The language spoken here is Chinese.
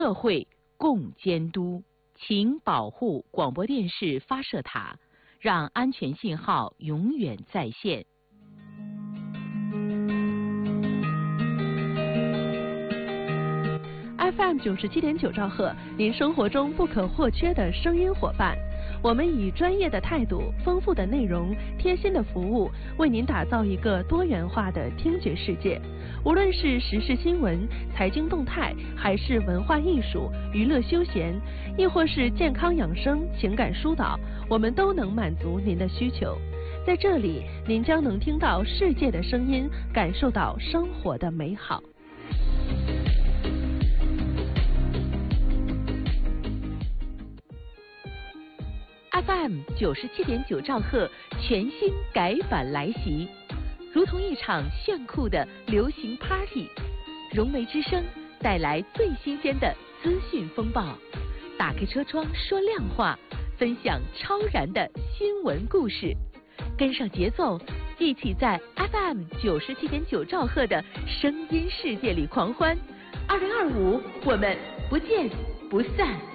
社会共监督，请保护广播电视发射塔，让安全信号永远在线。 FM 97.9兆赫，您生活中不可或缺的声音伙伴。我们以专业的态度、丰富的内容、贴心的服务，为您打造一个多元化的听觉世界。无论是时事新闻、财经动态，还是文化艺术、娱乐休闲，亦或是健康养生、情感疏导，我们都能满足您的需求。在这里，您将能听到世界的声音，感受到生活的美好。 FM 97.9兆赫全新改版来袭，如同一场炫酷的流行 Party。融媒之声带来最新鲜的资讯风暴，打开车窗说亮话，分享超燃的新闻故事，跟上节奏，一起在 FM 97.9兆赫的声音世界里狂欢。2025，我们不见不散。